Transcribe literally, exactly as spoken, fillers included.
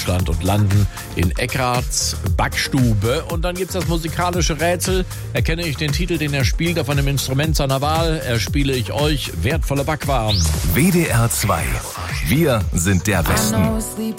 Deutschland und landen in Eckarts Backstube. Und dann gibt's das musikalische Rätsel. Erkenne ich den Titel, den er spielt, auf einem Instrument seiner Wahl, erspiele ich euch wertvolle Backwaren. W D R zwei. Wir sind der Westen.